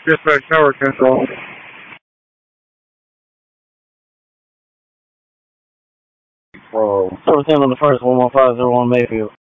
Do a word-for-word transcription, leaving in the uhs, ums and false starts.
Dispatch Tower Control. Bro, seventeen on the first, one one five zero one Mayfield.